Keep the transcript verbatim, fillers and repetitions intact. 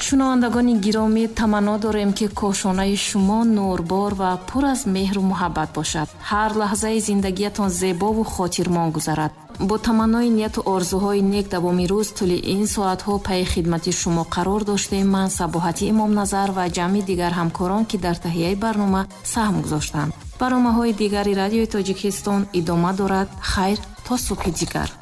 шунавандагони гиромӣ, таманно дорем ки кошонаи шумо нурбор ва пур аз меҳру муҳаббат бошад. ҳар лаҳзаи зиндагиятон зебову хотирмон гузарад. бо таманнои нияту орзуҳои нек давоми рӯз тӯли ин соатҳо паи хидмати шумо қарор доштем. Ман Сабоҳати Имомназар ва ҷамъи дигар ҳамкорон ки дар таҳияи барнома саҳм гузоштанд. барномаҳои дигари радиои Тоҷикистон идома дорад. хайр, то субҳи дигар.